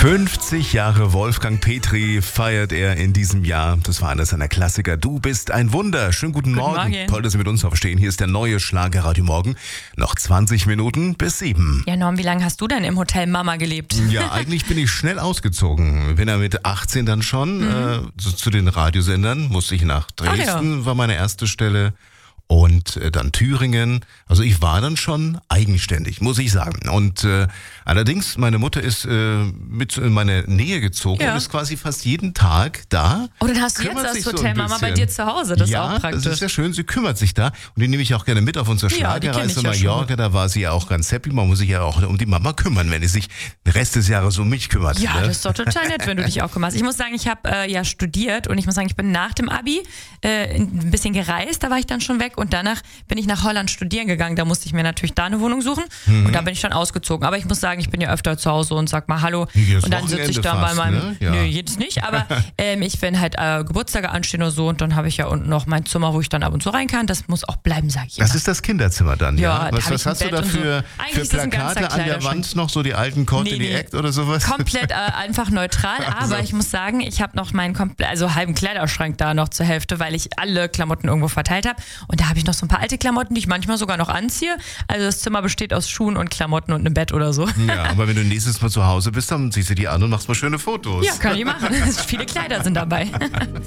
50 Jahre Wolfgang Petri feiert er in diesem Jahr. Das war einer seiner Klassiker. Du bist ein Wunder. Schönen guten Morgen. Toll, dass Sie mit uns aufstehen. Hier ist der neue Schlager Radio Morgen. Noch 20 Minuten bis 7. Ja, Norm, wie lange hast du denn im Hotel Mama gelebt? Ja, eigentlich bin ich schnell ausgezogen. Bin ja mit 18 dann schon zu den Radiosendern. Musste ich nach Dresden, war meine erste Stelle. Und dann Thüringen. Also ich war dann schon eigenständig, muss ich sagen. Und allerdings, meine Mutter ist mit in meine Nähe gezogen und ist quasi fast jeden Tag da. Oh, dann hast du jetzt das Hotel Mama bei dir zu Hause. Das ist auch praktisch. Das ist sehr schön. Sie kümmert sich da. Und die nehme ich auch gerne mit auf unsere Schlagerreise in Mallorca. Da war sie ja auch ganz happy. Man muss sich ja auch um die Mama kümmern, wenn sie sich den Rest des Jahres um mich kümmert. Ja, ne? Das ist doch total nett, wenn du dich auch kümmerst. Ich muss sagen, ich habe ja studiert und ich muss sagen, ich bin nach dem Abi ein bisschen gereist. Da war ich dann schon weg. Und danach bin ich nach Holland studieren gegangen. Da musste ich mir natürlich da eine Wohnung suchen. Und da bin ich dann ausgezogen. Aber ich muss sagen, ich bin ja öfter zu Hause und sag mal Hallo. Jedes und dann sitze ich da bei meinem... Ne? Ja. Nö, jetzt nicht. Aber ich, wenn halt Geburtstage anstehen oder so, und dann habe ich ja unten noch mein Zimmer, wo ich dann ab und zu rein kann. Das muss auch bleiben, sag ich immer. Das ist das Kinderzimmer dann, ja? Was hast du da für Plakate an der Wand noch? So die alten Courtney Act oder sowas? Komplett einfach neutral. Aber ich muss sagen, ich habe noch meinen halben Kleiderschrank da noch zur Hälfte, weil ich alle Klamotten irgendwo verteilt habe. Und da habe ich noch so ein paar alte Klamotten, die ich manchmal sogar noch anziehe. Also das Zimmer besteht aus Schuhen und Klamotten und einem Bett oder so. Ja, aber wenn du nächstes Mal zu Hause bist, dann ziehst du die an und machst mal schöne Fotos. Ja, kann ich machen. Viele Kleider sind dabei.